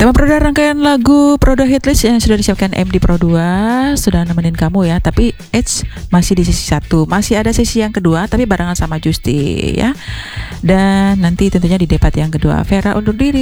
Tema Proda rangkaian lagu Proda Hitlist yang sudah disiapkan MD Pro 2 sudah nemenin kamu ya. Tapi masih di sesi 1, masih ada sesi yang kedua tapi barengan sama Justi ya. Dan nanti tentunya di debat yang kedua Vera undur diri.